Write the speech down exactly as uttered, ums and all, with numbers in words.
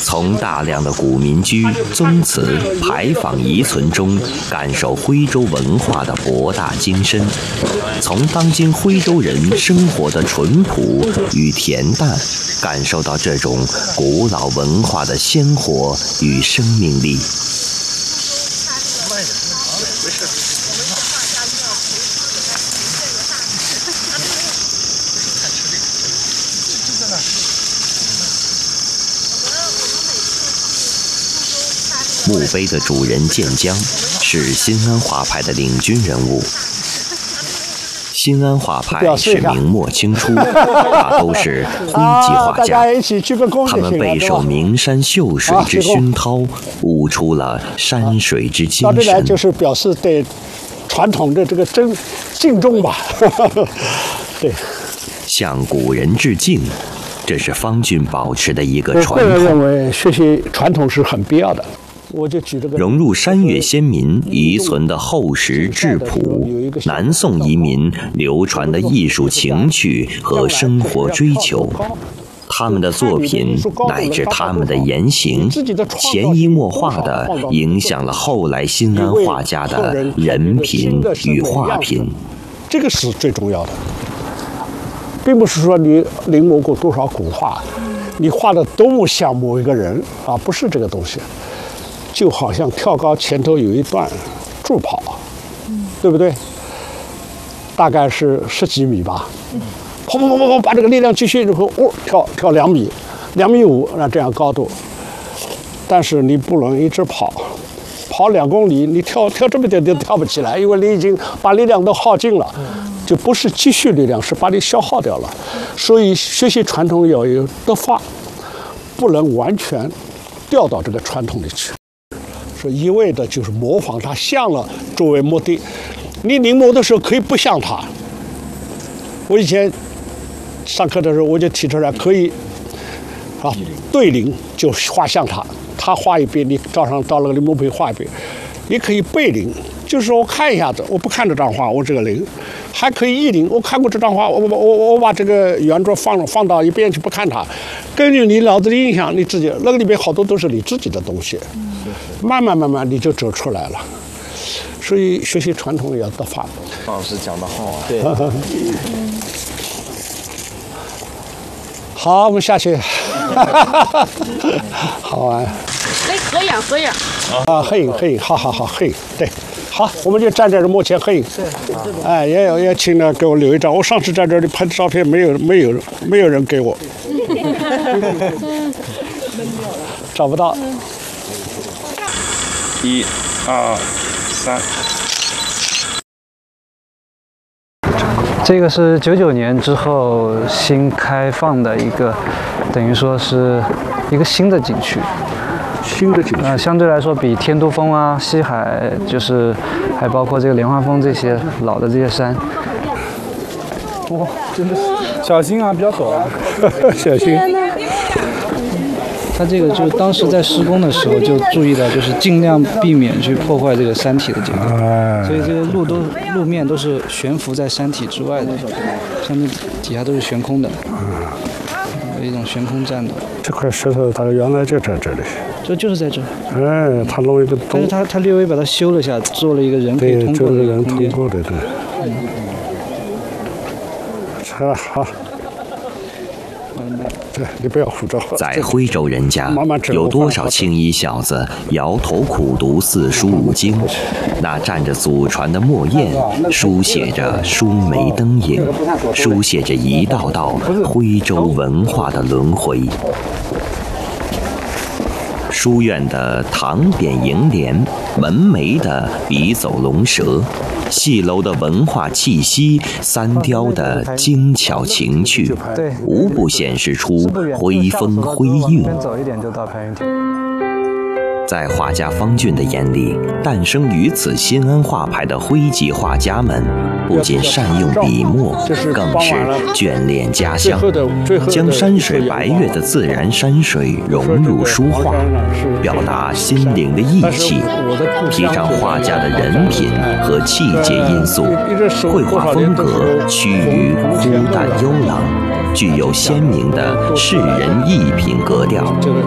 从大量的古民居、宗祠、牌坊遗存中感受徽州文化的博大精深，从当今徽州人生活的淳朴与恬淡，感受到这种古老文化的鲜活与生命力。墓碑的主人建江是新安画派的领军人物。新安画派是明末清初，大都是徽籍画家，他们备受名山秀水之熏陶，悟出了山水之精神。 来就是表示对传统的这个尊敬重吧。对， 向古人致敬，这是方俊保持的一个传统。 我个人认为学习传统是很必要的。我就举这个融入山岳先民遗存的厚实质朴，南宋移民流传的艺术情趣和生活追求，他们的作品乃至他们的言行，潜移默化地影响了后来新安画家的人品与画品。 这个是最重要的，并不是说你临摹过多少古画，你画的多么像某一个人啊，不是这个东西。就好像跳高前头有一段助跑，对不对？大概是十几米吧，砰砰砰砰砰，把这个力量继续以后，哦，跳跳两米，两米五，那这样高度。但是你不能一直跑，跑两公里，你跳跳这么点都跳不起来，因为你已经把力量都耗尽了，就不是积蓄力量，是把你消耗掉了。所以学习传统要有德法，不能完全掉到这个传统里去。说一味的就是模仿它像了作为目的，你临摹的时候可以不像它。我以前上课的时候我就提出来，可以啊对临就画像它，他画一遍，你照上到了临摹碑画一遍。也可以背临，就是说我看一下子，我不看这张画，我这个临，还可以意临，我看过这张画，我我我我把这个原作放放到一边去不看它，根据你脑子的印象，你自己那个里面好多都是你自己的东西，慢慢慢慢你就走出来了。所以学习传统也要得法。 方老师讲得好啊。对。 好，我们下去。好玩。 来合影合影。 啊，合影合影，好好好，合影，对。好，我们就站在这幕前合影。对。哎，也有也请呢给我留一张。我上次在这里拍的照片，没有没有没有人给我。找不到。 一、二、三。 这个是九九年之后新开放的一个，等于说是一个新的景区。 新的景区。 呃，相对来说比天都峰啊、西海，就是还包括这个莲花峰这些老的这些山。 哇，真的是小心啊，比较陡啊， 小心。 它这个就是当时在施工的时候就注意到，就是尽量避免去破坏这个山体的结构，所以这个路都路面都是悬浮在山体之外的，上面底下都是悬空的，有一种悬空栈道。 这块石头它原来就在这里， 这就是在这。 哎，它弄一个洞， 但是它它略微把它修了下，做了一个人可以通过的对，人通过的，对。嗯。好，好。对，你不要胡诌。 在徽州人家，有多少青衣小子摇头苦读四书五经？那蘸着祖传的墨砚，书写着书眉灯影，书写着一道道徽州文化的轮回。书院的唐匾楹联，门楣的笔走龙蛇，戏楼的文化气息，三雕的精巧情趣，无不显示出徽风徽韵。在画家方俊的眼里，诞生于此新安画派的徽籍画家们，不仅善用笔墨，更是眷恋家乡，将山水白月的自然山水融入书画，表达心灵的意气，提倡画家的人品和气节因素。绘画风格趋于孤淡幽朗，具有鲜明的士人意品格调。